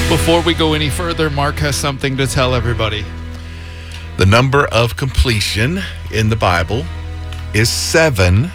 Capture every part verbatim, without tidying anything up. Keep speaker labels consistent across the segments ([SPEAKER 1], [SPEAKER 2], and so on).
[SPEAKER 1] Before we go any further, Mark has something to tell everybody.
[SPEAKER 2] The number of completion in the Bible is seven,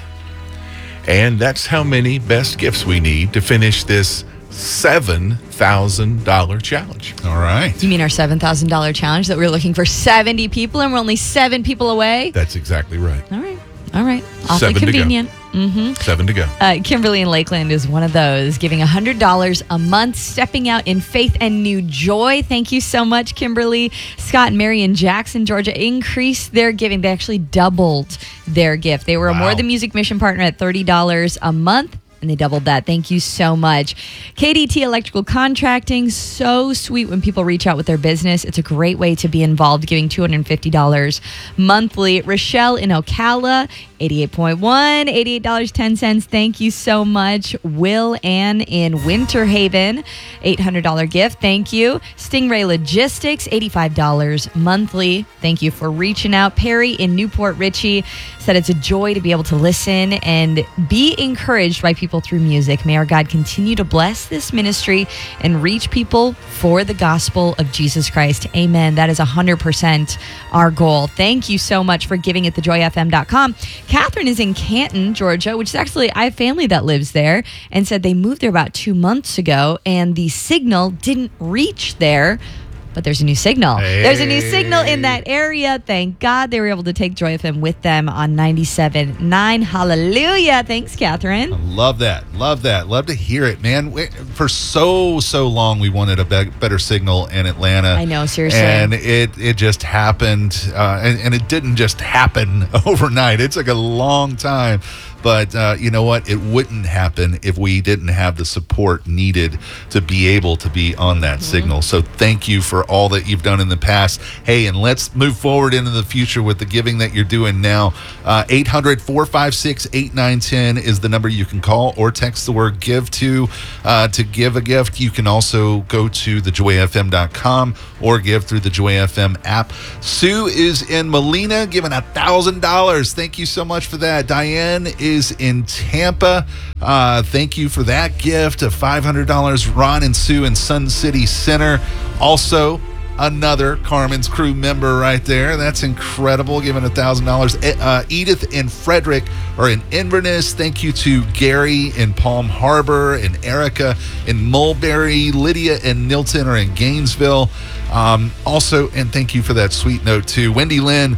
[SPEAKER 2] and that's how many best gifts we need to finish this seven thousand dollars challenge.
[SPEAKER 3] All right.
[SPEAKER 4] You mean our seven thousand dollars challenge that we were looking for seventy people and we're only seven people away?
[SPEAKER 2] That's exactly right.
[SPEAKER 4] All right. All right. Awfully
[SPEAKER 2] Seven to go.
[SPEAKER 4] convenient. Mm-hmm.
[SPEAKER 2] Seven to go.
[SPEAKER 4] Uh, Kimberly in Lakeland is one of those, giving one hundred dollars a month, stepping out in faith and new joy. Thank you so much, Kimberly. Scott and Mary in Jackson, Georgia, increased their giving. They actually doubled their gift. They were a
[SPEAKER 2] Wow.
[SPEAKER 4] More Than Music mission partner at thirty dollars a month. And they doubled that. Thank you so much. K D T Electrical Contracting, so sweet when people reach out with their business. It's a great way to be involved, giving two hundred fifty dollars monthly. Rochelle in Ocala, eighty-eight point one, eighty-eight dollars and ten cents. Thank you so much. Will Ann in Winter Haven, eight hundred dollars gift. Thank you. Stingray Logistics, eighty-five dollars monthly. Thank you for reaching out. Perry in Newport Richey said it's a joy to be able to listen and be encouraged by people through music. May our God continue to bless this ministry and reach people for the gospel of Jesus Christ. Amen. That is one hundred percent our goal. Thank you so much for giving at the joy f m dot com. Catherine is in Canton, Georgia, which is actually, I have family that lives there, and said they moved there about two months ago and the signal didn't reach there. But there's a new signal.
[SPEAKER 3] Hey.
[SPEAKER 4] There's a new signal in that area. Thank God they were able to take Joy F M with them on ninety-seven point nine. Hallelujah. Thanks, Catherine.
[SPEAKER 3] I love that. Love that. Love to hear it, man. We, for so, so long, we wanted a be- better signal in Atlanta.
[SPEAKER 4] I know, seriously.
[SPEAKER 3] And it, it just happened. Uh, and, and it didn't just happen overnight. It took a long time. But uh, you know what? It wouldn't happen if we didn't have the support needed to be able to be on that mm-hmm. signal. So thank you for all that you've done in the past. Hey, and let's move forward into the future with the giving that you're doing now. Uh, eight hundred, four five six, eight nine one zero is the number you can call or text the word give to uh, to give a gift. You can also go to the joy f m dot com or give through the Joy F M app. Sue is in Molina giving one thousand dollars. Thank you so much for that. Diane is is in Tampa. Uh, thank you for that gift of five hundred dollars. Ron and Sue in Sun City Center. Also, another Carmen's Crew member right there. That's incredible, giving one thousand dollars. Uh, Edith and Frederick are in Inverness. Thank you to Gary in Palm Harbor and Erica in Mulberry. Lydia and Nilton are in Gainesville. Um, also, and thank you for that sweet note too, Wendy Lynn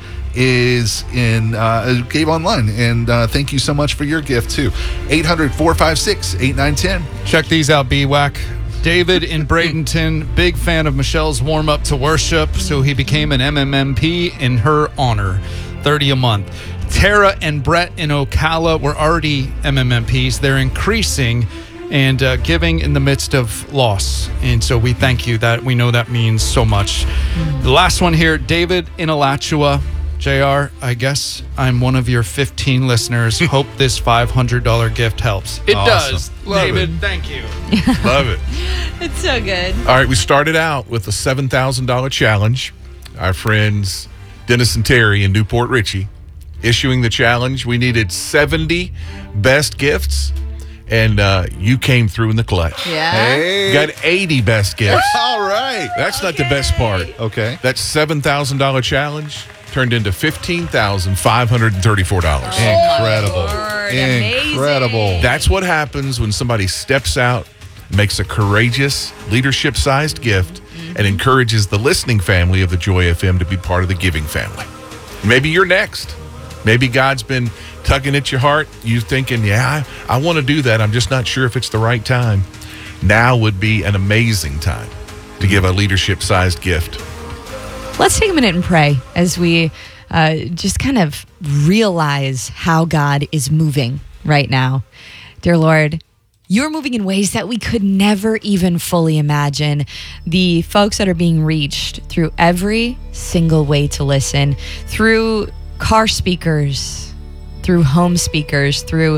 [SPEAKER 3] is in uh, gave online, and uh, thank you so much for your gift too. eight hundred, four five six, eight nine one zero.
[SPEAKER 1] Check these out, B WAC. David in Bradenton, big fan of Michelle's warm up to worship, so he became an M M M P in her honor, thirty a month. Tara and Brett in Ocala were already M M M Ps. They're increasing and uh, giving in the midst of loss. And so we thank you. That we know that means so much. The last one here, David in Alachua. J R, I guess I'm one of your fifteen listeners. Hope this five hundred dollars gift helps. It
[SPEAKER 2] Awesome.
[SPEAKER 1] does.
[SPEAKER 2] Love
[SPEAKER 1] David,
[SPEAKER 2] it.
[SPEAKER 1] thank you.
[SPEAKER 2] Love it.
[SPEAKER 4] It's so good.
[SPEAKER 2] All right, we started out with a seven thousand dollars challenge. Our friends Dennis and Terry in Newport Richey issuing the challenge. We needed seventy best gifts, and uh, you came through in the clutch.
[SPEAKER 4] Yeah.
[SPEAKER 3] Hey.
[SPEAKER 2] Got eighty best gifts.
[SPEAKER 3] All right.
[SPEAKER 2] That's not the best part.
[SPEAKER 3] Okay.
[SPEAKER 2] That seven thousand dollars challenge turned into fifteen thousand five hundred thirty-four dollars.
[SPEAKER 3] Incredible.
[SPEAKER 4] Lord, amazing.
[SPEAKER 3] Incredible.
[SPEAKER 2] That's what happens when somebody steps out, makes a courageous, leadership-sized gift, mm-hmm. and encourages the listening family of the Joy F M to be part of the giving family. Maybe you're next. Maybe God's been tugging at your heart. You're thinking, yeah, I, I want to do that. I'm just not sure if it's the right time. Now would be an amazing time to give a leadership-sized gift.
[SPEAKER 4] Let's take a minute and pray as we uh, just kind of realize how God is moving right now. Dear Lord, you're moving in ways that we could never even fully imagine. The folks that are being reached through every single way to listen, through car speakers, through home speakers, through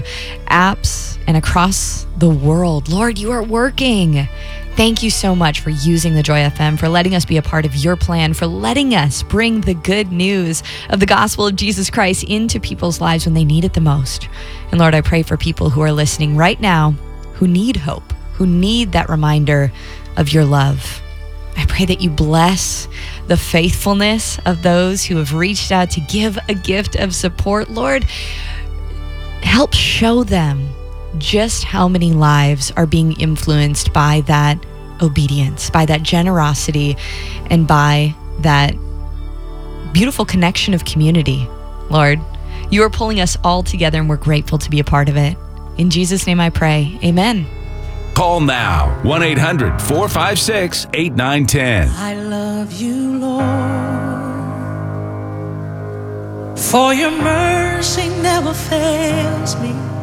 [SPEAKER 4] apps, and across the world. Lord, you are working. Thank you so much for using the Joy F M, for letting us be a part of your plan, for letting us bring the good news of the gospel of Jesus Christ into people's lives when they need it the most. And Lord, I pray for people who are listening right now, who need hope, who need that reminder of your love. I pray that you bless the faithfulness of those who have reached out to give a gift of support. Lord, help show them just how many lives are being influenced by that obedience, by that generosity, and by that beautiful connection of community. Lord, you are pulling us all together, and we're grateful to be a part of it. In Jesus' name I pray, amen.
[SPEAKER 5] Call now, one eight hundred, four five six, eight nine one zero.
[SPEAKER 6] I love you, Lord, for your mercy never fails me.